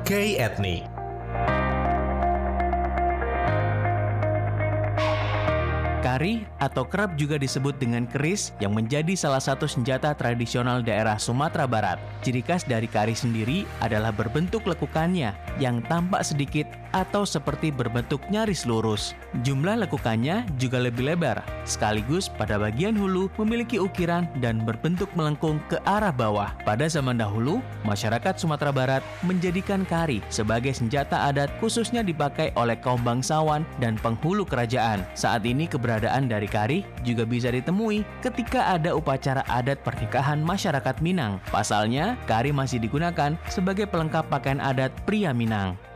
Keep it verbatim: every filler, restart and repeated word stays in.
K-Etnik. Kari atau kerap juga disebut dengan keris yang menjadi salah satu senjata tradisional daerah Sumatera Barat. Ciri khas dari kari sendiri adalah berbentuk lekukannya yang tampak sedikit atau seperti berbentuk nyaris lurus. Jumlah lekukannya juga lebih lebar, sekaligus pada bagian hulu memiliki ukiran dan berbentuk melengkung ke arah bawah. Pada zaman dahulu, masyarakat Sumatera Barat menjadikan kari sebagai senjata adat khususnya dipakai oleh kaum bangsawan dan penghulu kerajaan. Saat ini keberadaan dari kari juga bisa ditemui ketika ada upacara adat pernikahan masyarakat Minang. Pasalnya, kari masih digunakan sebagai pelengkap pakaian adat pria Minang.